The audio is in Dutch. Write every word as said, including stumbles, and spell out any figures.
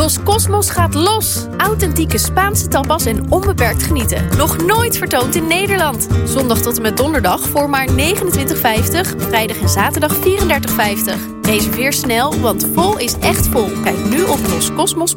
Los Cosmos gaat los! Authentieke Spaanse tapas en onbeperkt genieten. Nog nooit vertoond in Nederland. Zondag tot en met donderdag voor maar negenentwintig vijftig. Vrijdag en zaterdag vierendertig vijftig. Reserveer snel, want vol is echt vol. Kijk nu op los cosmos.